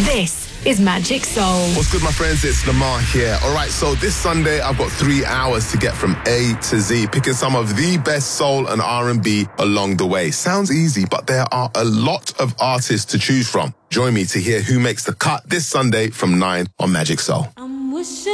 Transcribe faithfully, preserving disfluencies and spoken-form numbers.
This is Magic Soul. What's good, my friends? It's Lamar here. All right, so this Sunday, I've got three hours to get from A to Z, picking some of the best soul and R and B along the way. Sounds easy, but there are a lot of artists to choose from. Join me to hear who makes the cut this Sunday from nine on Magic Soul. I'm wishing